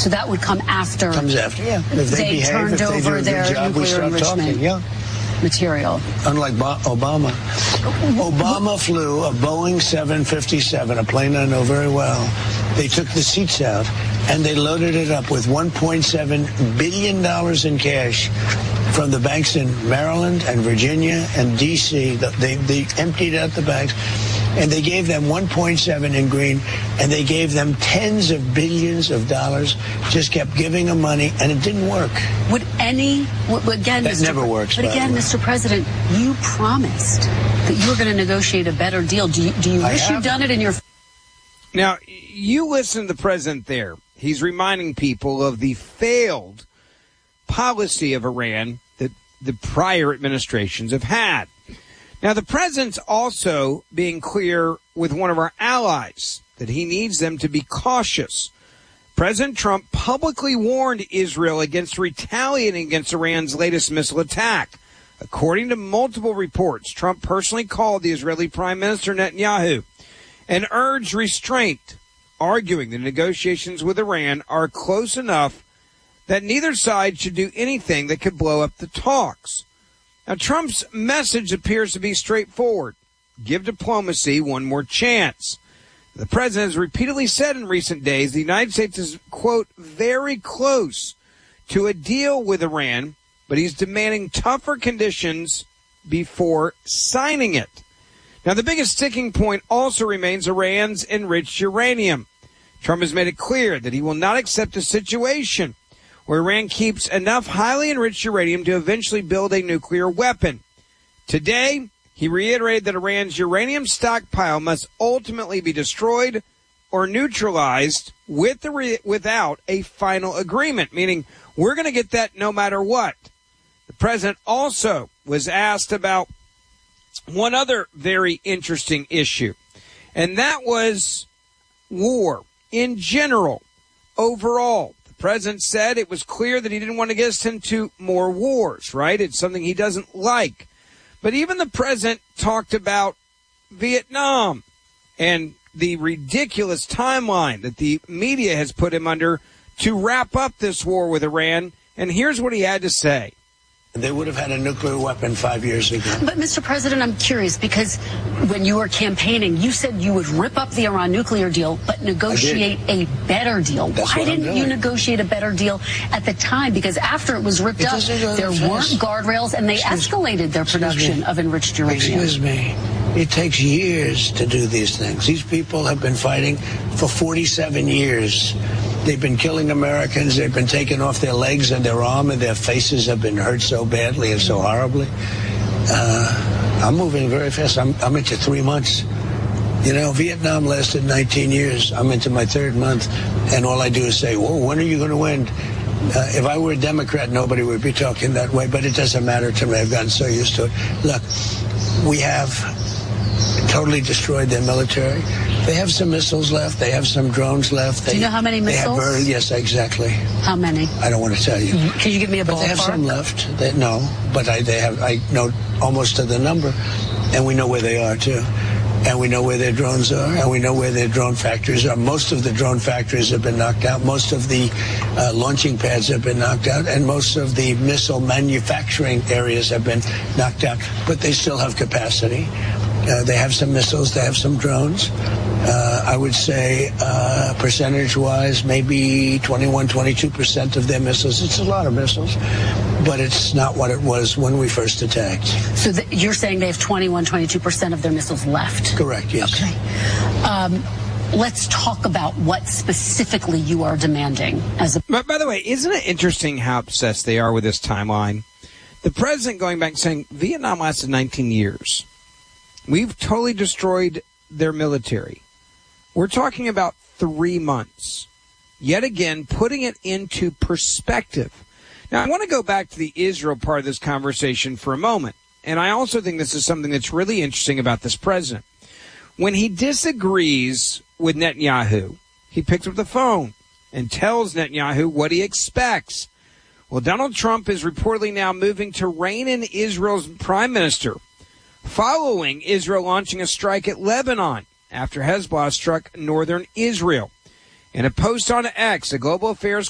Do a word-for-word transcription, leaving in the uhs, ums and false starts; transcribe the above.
So that would come after. Comes after, yeah. If they, they behave, turned if they over do a their good job, we nuclear start enrichment talking, yeah. material. Unlike Bo- Obama. Obama flew a Boeing seven fifty-seven, a plane I know very well. They took the seats out, and they loaded it up with one point seven billion dollars in cash from the banks in Maryland and Virginia and D C They, they emptied out the banks, and they gave them one point seven in green, and they gave them tens of billions of dollars, just kept giving them money, and it didn't work. Would any, again, that Mister never works. But again, Mister President, you promised that you were going to negotiate a better deal. Do you, do you wish you'd done it in your... Now, you listen to the president there. He's reminding people of the failed policy of Iran that the prior administrations have had. Now, the president's also being clear with one of our allies that he needs them to be cautious. President Trump publicly warned Israel against retaliating against Iran's latest missile attack. According to multiple reports, Trump personally called the Israeli Prime Minister Netanyahu and urged restraint, arguing the negotiations with Iran are close enough that neither side should do anything that could blow up the talks. Now, Trump's message appears to be straightforward. Give diplomacy one more chance. The president has repeatedly said in recent days the United States is, quote, very close to a deal with Iran, but he's demanding tougher conditions before signing it. Now, the biggest sticking point also remains Iran's enriched uranium. Trump has made it clear that he will not accept a situation where Iran keeps enough highly enriched uranium to eventually build a nuclear weapon. Today, he reiterated that Iran's uranium stockpile must ultimately be destroyed or neutralized with the re- without a final agreement, meaning we're going to get that no matter what. The president also was asked about one other very interesting issue, and that was war in general, overall. The president said it was clear that he didn't want to get us into more wars, right? It's something he doesn't like. But even the president talked about Vietnam and the ridiculous timeline that the media has put him under to wrap up this war with Iran. And here's what he had to say. They would have had a nuclear weapon five years ago. But, Mister President, I'm curious, because when you were campaigning, you said you would rip up the Iran nuclear deal, but negotiate a better deal. That's Why what I'm didn't you doing. negotiate a better deal at the time? Because after it was ripped It up, doesn't go there that weren't fast. guardrails, and they Excuse- escalated their excuse production me. of enriched uranium. Excuse me. It takes years to do these things. These people have been fighting for forty-seven years. They've been killing Americans. They've been taking off their legs and their arm, and their faces have been hurt so badly and so horribly. Uh, I'm moving very fast. I'm, I'm into three months. You know, Vietnam lasted nineteen years. I'm into my third month, and all I do is say, whoa, when are you going to win? Uh, if I were a Democrat, nobody would be talking that way, but it doesn't matter to me. I've gotten so used to it. Look, we have totally destroyed their military. They have some missiles left. They have some drones left. They, Do you know how many they have missiles? very- yes, exactly. How many? I don't want to tell you. Can you give me a But they have ballpark? some left. They, no, but I, they have. I know almost to the number, and we know where they are too, and we know where their drones are, and we know where their drone factories are. Most of the drone factories have been knocked out. Most of the uh, launching pads have been knocked out, and most of the missile manufacturing areas have been knocked out. But they still have capacity. Uh, they have some missiles. They have some drones. Uh, I would say uh, percentage-wise, maybe twenty-one, twenty-two percent of their missiles. It's a lot of missiles, but it's not what it was when we first attacked. So th- you're saying they have twenty-one, twenty-two percent of their missiles left? Correct, yes. Okay. Um, let's talk about what specifically you are demanding as a... But by the way, isn't it interesting how obsessed they are with this timeline? The president going back and saying Vietnam lasted nineteen years. We've totally destroyed their military. We're talking about three months. Yet again, putting it into perspective. Now, I want to go back to the Israel part of this conversation for a moment. And I also think this is something that's really interesting about this president. When he disagrees with Netanyahu, he picks up the phone and tells Netanyahu what he expects. Well, Donald Trump is reportedly now moving to rein in Israel's prime minister, following Israel launching a strike at Lebanon after Hezbollah struck northern Israel. In a post on X, a global affairs